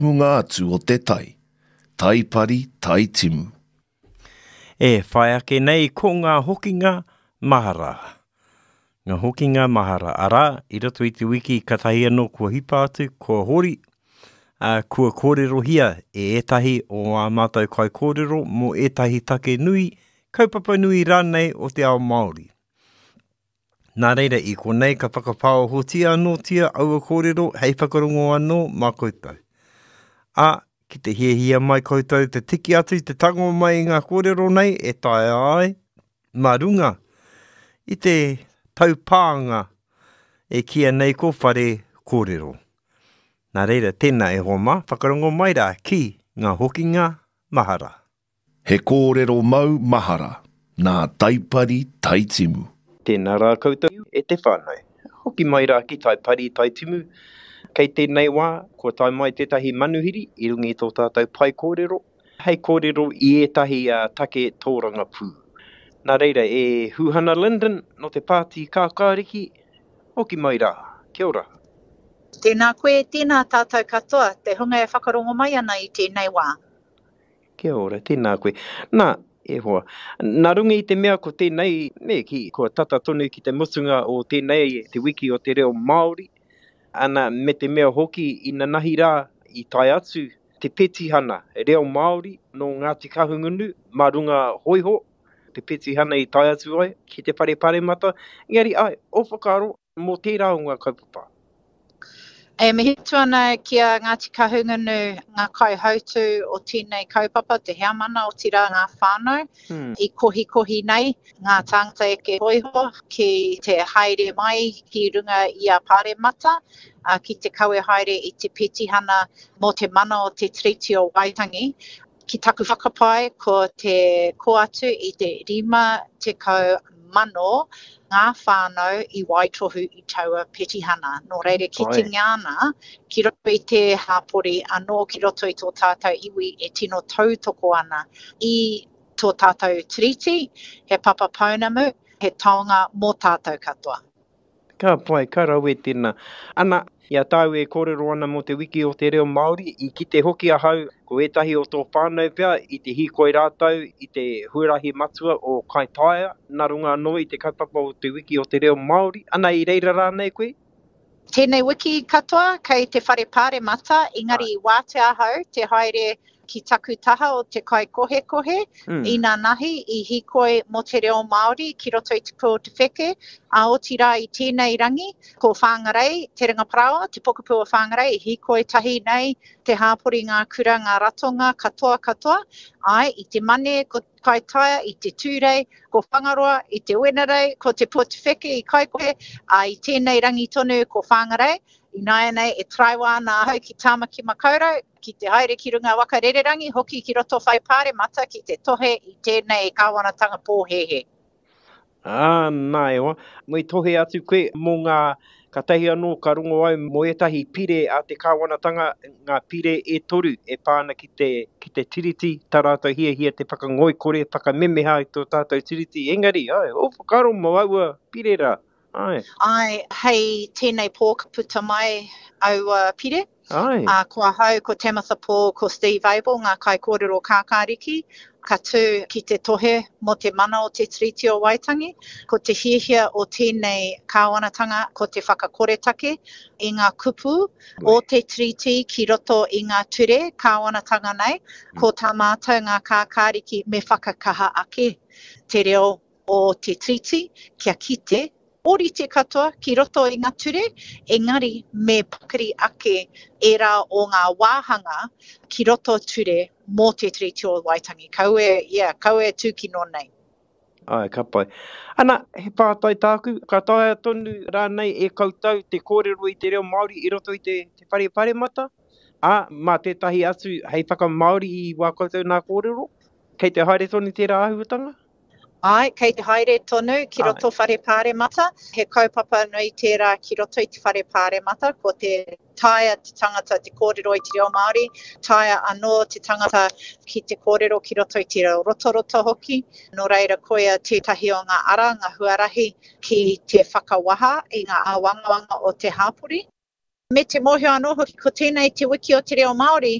Munga atu o te tai. Taipari, taitimu. E whai ake nei ko ngā hokinga mahara. Ngā hokinga mahara. Ara, I roto I te wiki katahi anō kua hipa atu, kua hori, kua kōrero hia e etahi o a mātou kai kōrero mo etahi take nui, kaupapa nui rānei o te ao Māori. Nā reira I konei ka whakapao hotia anō tia aua kōrero hei whakarongo anō mā koutou. Ki te hiehia mai koutou te tiki atu te tango mai ngā kōrero nei e tae ai, mā runga I te taupāanga e kia nei ko whare kōrero. Nā reira, tēnā e homa, whakarongo mai rā ki ngā hokinga mahara. He kōrero mau mahara, nā taipari taitimu. Tēnā rā koutou e te whānau. Hoki mai rā ki taipari taitimu. Kei tēnei wā, kua tai mai tētahi manuhiri, I rungi I tō tātou pai kōrero. Hei kōrero I ētahi take tōranga pū. Nā reira, e Huhana Linden no te pāti kākāriki. Hoki mai rā, kia ora. Tēnā koe, tēnā tātou katoa, te hunga e whakarongo mai ana I tēnei wā. Kia ora, tēnā koe. Nā, e hoa. Nā runga I te mea ko tēnei, kua tata tonu ki te musunga o tēnei, te wiki o te reo Māori. Ana me te mea hoki I nanahi rā I tai atu te petihana reo Māori no Ngāti Kahungunu, mā runga hoiho, te petihana I tai atu ai, ki te pare mata, ngari ai, o whakaro mō tērā o ngā kaupapa. E mihi tuana kia Ngāti Kahungunu ngā kai hautu o tēnei kaupapa, te heamana o tira ngā whānau, I kohi nei ngā tāngata e ke hoiho ki te haere mai ki runga I a pare mata, ki te kaue haere I te petihana mō te mana o te tiriti o Waitangi. Ki taku whakapai ko te ko atu I te 50 mano ngā whānau I Waitohu I taua petihana. Nō reire ki te ngāna, ki roto I te hāpori anō ki roto I tō tātou iwi e tino tautoko ana I tō tātou tiriti, he papa paunamu, he taonga mō tātou katoa. Ka pai, ka rau e tēnā. Ana, ia tāu e kōrero ana mo te wiki o te reo Māori, I ki te hoki ahau, ko etahi o tō whānau pia, I te hikoi rātau, I te huarahi matua o Kai Taia, nā runga anō I te kaupapa o te wiki o te reo Māori. Ana I reira rānei koe? Tēnei wiki katoa, kei te whare pāre mata, engari wā te ahau, te haere ki taku taha o te kai kohe, I nā nahi I hikoi mo te reo Māori ki roto I te pū o te wheke, a o tira I tēnei rangi, ko whāngarei, te ringa parawa, te pokapū o whāngarei, I hikoi tahi nei, te hāpori ngā kura, ngā ratonga, katoa, ai, I te mane, ko Kai Taia, I te tūrei, ko whangaroa, I te wenerei, ko te pū o te wheke, I kai kohe, I tēnei rangi tonu ko whāngarei, I nāia nei e traiwa nā hau ki tāmaki makaurau, ki te haere ki runga waka rererangi, hoki ki roto whai pāre mata ki te tohe I tēnei kāwanatanga pōhehe. Nā ewa. Moi tohe atu koe mō ngā katahi anō ka rongo au mo etahi pire a te kāwanatanga, ngā pire e toru e pāna ki te tiriti, tā rātou hia te whakangoi kore, whakamemeha I tō tātou tiriti. Engari, o whakaro mo aua pire rā. Ai, hei tēnei pōkaputa mai aua pire. Kua hau ko Tamitha Paul, ko Steve Abel, ngā kai kōrero kākāriki, ka tū ki te tohe mo te mana o te tiriti o Waitangi, ko te hiehia o tēnei kāwanatanga, ko te whakakoretake I ngā kupu o te tiriti ki roto I ngā ture kāwanatanga nei, ko tā mātou ngā kākāriki me whakakaha ake te reo o te tiriti, kia kite, ori te katoa ki roto I ngā ture, engari me pakari ake e rā o ngā wāhanga ki roto ture mō te tiriti o Waitangi. Kaue tūkino nei. Ai, ka pai. Ana, he pātai tāku, ka taia tonu rānei e koutou te kōrero I te reo Māori I roto I te whare mata. Mā tētahi atu hei whaka Māori I wā koutou nā kōrero. Kei te haere tonu tērā ahutanga? Ai, kei te haere tonu ki roto whare pāre mata. He kaupapa nui tērā ki roto I te whare pāre mata, ko te taia te tangata te kōrero I te reo Māori, taia anō te tangata ki te kōrero ki roto I te reo roto hoki. No reira koea tētahi o ngā ara, ngā huarahi ki te whakawaha I ngā awangawanga o te hāpori. Me te mōhio anō hoki ko tēnei te wiki o te reo Māori.